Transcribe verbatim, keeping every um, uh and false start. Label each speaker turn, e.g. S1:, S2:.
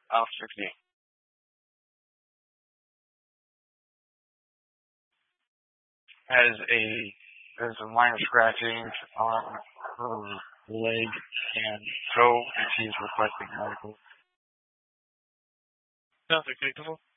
S1: Officer D. Has a there's a minor scratching on her leg and toe, and she's requesting medical.
S2: Sounds acceptable.